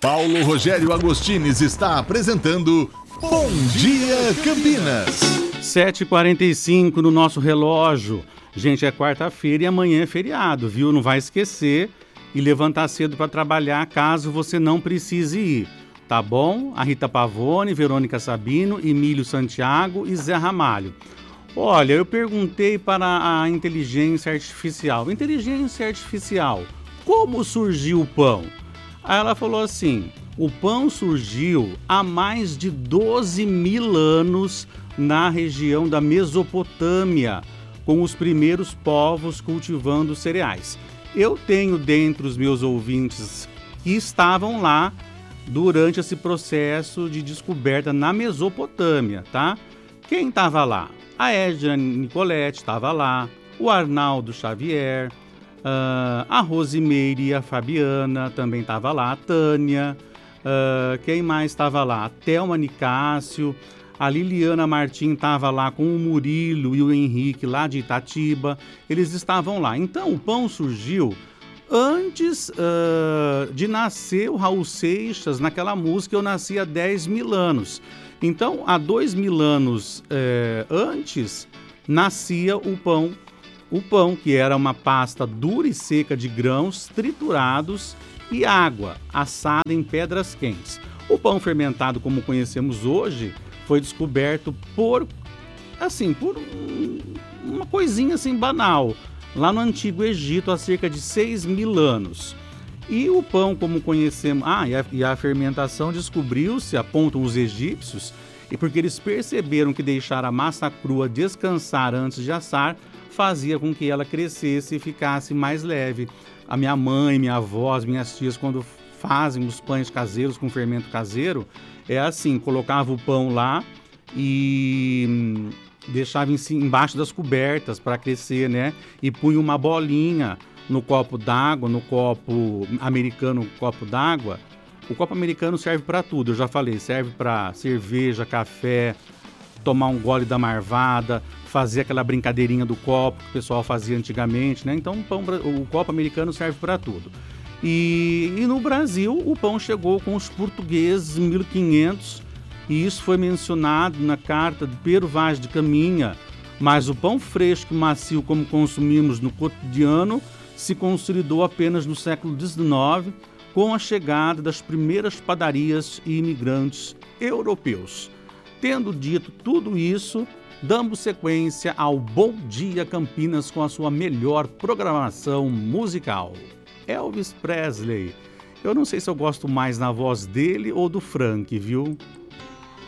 Paulo Rogério Agostines está apresentando Bom Dia Campinas. 7h45 no nosso relógio. Gente, é quarta-feira e amanhã é feriado, viu? Não vai esquecer e levantar cedo para trabalhar caso você não precise ir. Tá bom? A Rita Pavone, Verônica Sabino, Emílio Santiago e Zé Ramalho. Olha, eu perguntei para a inteligência artificial. Inteligência artificial, como surgiu o pão? Aí ela falou assim, o pão surgiu há mais de 12 mil anos na região da Mesopotâmia, com os primeiros povos cultivando cereais. Eu tenho dentre os meus ouvintes que estavam lá durante esse processo de descoberta na Mesopotâmia, tá? Quem estava lá? A Edna Nicoletti estava lá, o Arnaldo Xavier, a Rosimeire e a Fabiana também estava lá, a Tânia, quem mais estava lá? A Thelma Nicásio, a Liliana Martim estava lá com o Murilo e o Henrique lá de Itatiba, eles estavam lá. Então o pão surgiu antes de nascer o Raul Seixas naquela música Eu Nasci há 10 mil anos. Então, há 2 mil anos antes, nascia o pão. O pão, que era uma pasta dura e seca de grãos triturados e água, assada em pedras quentes. O pão fermentado, como conhecemos hoje, foi descoberto por uma coisinha assim banal, lá no Antigo Egito, há cerca de 6 mil anos. E o pão, como conhecemos... e a fermentação descobriu-se, apontam os egípcios, e porque eles perceberam que deixar a massa crua descansar antes de assar, fazia com que ela crescesse e ficasse mais leve. A minha mãe, minha avó, as minhas tias, quando fazem os pães caseiros com fermento caseiro, é assim, colocava o pão lá e deixava embaixo das cobertas para crescer, né? E punha uma bolinha no copo d'água, no copo americano, copo d'água. O copo americano serve para tudo, eu já falei, serve para cerveja, café, tomar um gole da marvada, fazer aquela brincadeirinha do copo que o pessoal fazia antigamente, né? Então o copo americano serve para tudo. E no Brasil o pão chegou com os portugueses em 1500 e isso foi mencionado na carta de Pero Vaz de Caminha, mas o pão fresco e macio como consumimos no cotidiano se consolidou apenas no século XIX, com a chegada das primeiras padarias e imigrantes europeus. Tendo dito tudo isso, damos sequência ao Bom Dia Campinas com a sua melhor programação musical. Elvis Presley. Eu não sei se eu gosto mais na voz dele ou do Frank, viu?